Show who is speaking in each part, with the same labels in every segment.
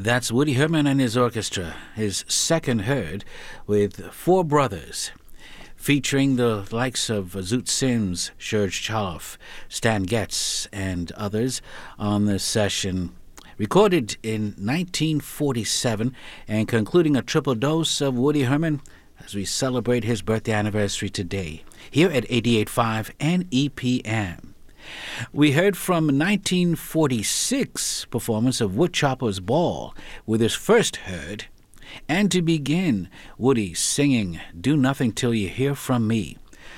Speaker 1: That's Woody Herman and his orchestra, his second heard with Four Brothers, featuring the likes of Zoot Sims, Serge Chaloff, Stan Getz, and others on the session. Recorded in 1947 and concluding a triple dose of Woody Herman as we celebrate his birthday anniversary today, here at 88.5 NEPM. We heard from 1946 performance of Woodchopper's Ball with his first heard, and to begin, Woody singing Do Nothing Till You Hear From Me.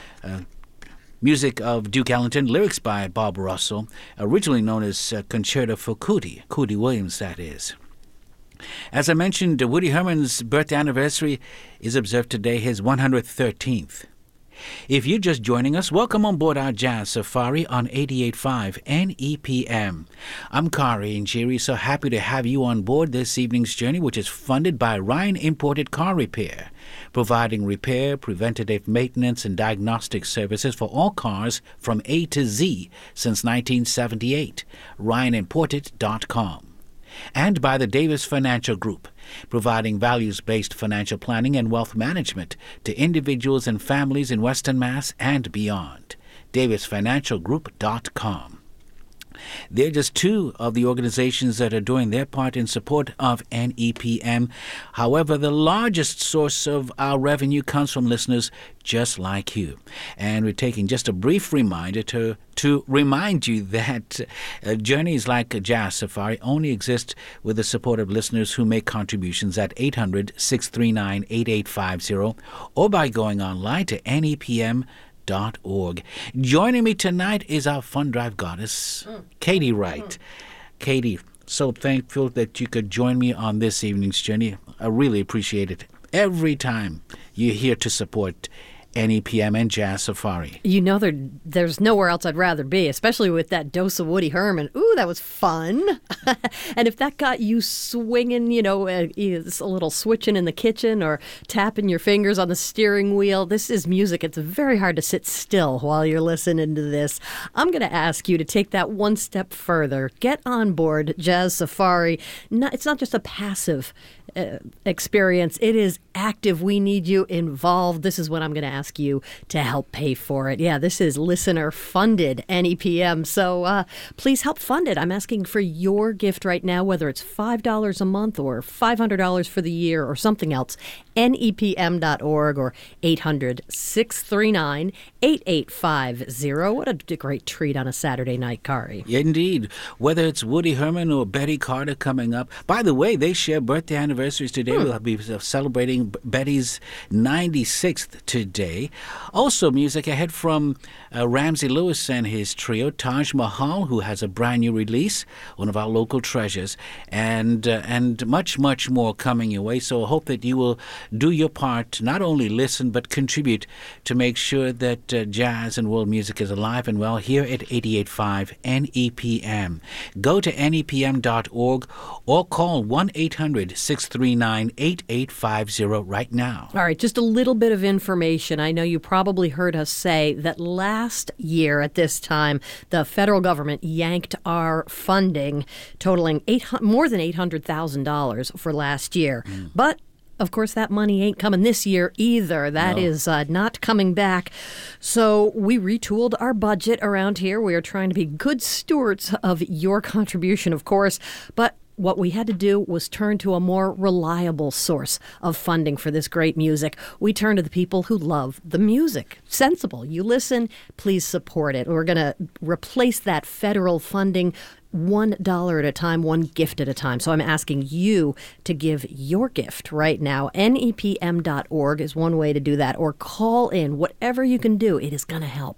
Speaker 1: Music of Duke Ellington, lyrics by Bob Russell, originally known as Concerto for Cootie Williams, that is. As I mentioned, Woody Herman's birthday anniversary is observed today, his 113th. If you're just joining us, welcome on board our Jazz Safari on 88.5 NEPM. I'm Kari Njiri, so happy to have you on board this evening's journey, which is funded by Ryan Imported Car Repair, providing repair, preventative maintenance, and diagnostic services for all cars from A to Z since 1978. RyanImported.com. And by the Davis Financial Group, providing values-based financial planning and wealth management to individuals and families in Western Mass and beyond. DavisFinancialGroup.com. They're just two of the organizations that are doing their part in support of NEPM. However, the largest source of our revenue comes from listeners just like you. And we're taking just a brief reminder to remind you that journeys like Jazz Safari only exist with the support of listeners who make contributions at 800-639-8850 or by going online to NEPM.org. Joining me tonight is our fund drive goddess, Katie Wright. Katie, so thankful that you could join me on this evening's journey. I really appreciate it. Every time you're here to support NEPM and Jazz Safari.
Speaker 2: You know, there's nowhere else I'd rather be, especially with that dose of Woody Herman. Ooh, that was fun. And if that got you swinging, you know, a little switching in the kitchen or tapping your fingers on the steering wheel, this is music. It's very hard to sit still while you're listening to this. I'm going to ask you to take that one step further. Get on board Jazz Safari. It's not just a passive experience. It is active. We need you involved. This is what I'm going to ask you to help pay for it. Yeah, this is listener-funded NEPM, so please help fund it. I'm asking for your gift right now, whether it's $5 a month or $500 for the year or something else. NEPM.org or 800-639-8850. What a great treat on a Saturday night, Kari.
Speaker 1: Indeed. Whether it's Woody Herman or Betty Carter coming up. By the way, they share birthday anniversaries today. We'll be celebrating Betty's 96th today. Also, music ahead from Ramsey Lewis and his trio, Taj Mahal, who has a brand new release, one of our local treasures, and much, much more coming your way. So I hope that you will do your part, not only listen, but contribute to make sure that jazz and world music is alive and well here at 88.5 NEPM. Go to NEPM.org or call 1-800-639-8850 right now.
Speaker 2: All right, just a little bit of information. I know you probably heard us say that last year at this time, the federal government yanked our funding, totaling more than $800,000 for last year. But of course, that money ain't coming this year either. That is not coming back. So we retooled our budget around here. We are trying to be good stewards of your contribution, of course. But what we had to do was turn to a more reliable source of funding for this great music. We turn to the people who love the music. Sensible. You listen, please support it. We're going to replace that federal funding $1 at a time, one gift at a time. So I'm asking you to give your gift right now. NEPM.org is one way to do that. Or call in. Whatever you can do, it is going to help.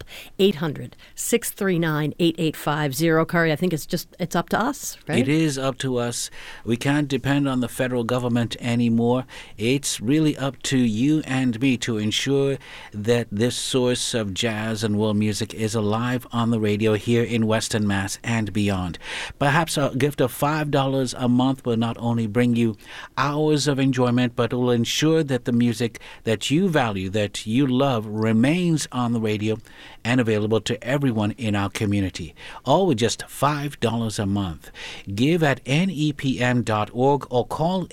Speaker 2: 800-639-8850. Kari, I think it's up to us, right?
Speaker 1: It is up to us. We can't depend on the federal government anymore. It's really up to you and me to ensure that this source of jazz and world music is alive on the radio here in Western Mass and beyond. Perhaps a gift of $5 a month will not only bring you hours of enjoyment, but will ensure that the music that you value, that you love, remains on the radio and available to everyone in our community. All with just $5 a month. Give at nepm.org or call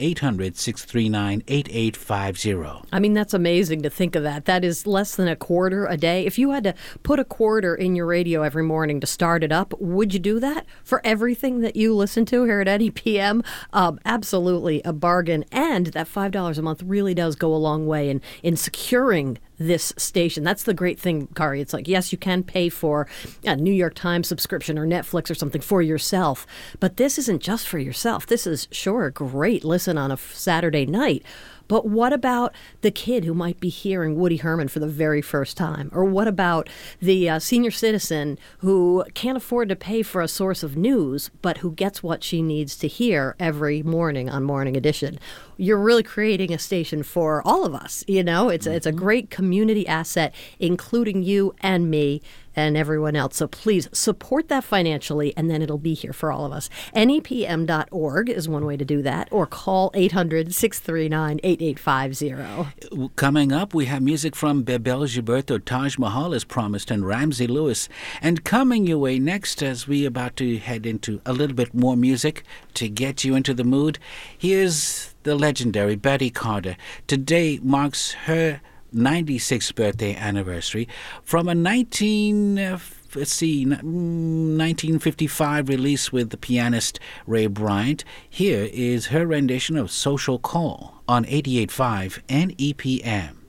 Speaker 1: 800-639-8850.
Speaker 2: I mean, that's amazing to think of that. That is less than a quarter a day. If you had to put a quarter in your radio every morning to start it up, would you do that for everything that you listen to here at NEPM? Absolutely a bargain. And that $5 a month really does go a long way in securing this station. That's the great thing, Kari. It's like, yes, you can pay for a New York Times subscription or Netflix or something for yourself, but this isn't just for yourself. This is sure a great listen on a Saturday night. But what about the kid who might be hearing Woody Herman for the very first time? Or what about the senior citizen who can't afford to pay for a source of news, but who gets what she needs to hear every morning on Morning Edition? You're really creating a station for all of us. You know, it's a great community asset, including you and me and everyone else. So please support that financially, and then it'll be here for all of us. NEPM.org is one way to do that, or call 800-639-8850.
Speaker 1: Coming up, we have music from Bebel Gilberto, Taj Mahal as promised, and Ramsey Lewis. And coming your way next, as we about to head into a little bit more music to get you into the mood, here's the legendary Betty Carter. Today marks her 96th birthday anniversary from a 1955 release with the pianist Ray Bryant. Here is her rendition of Social Call on 88.5 NEPM.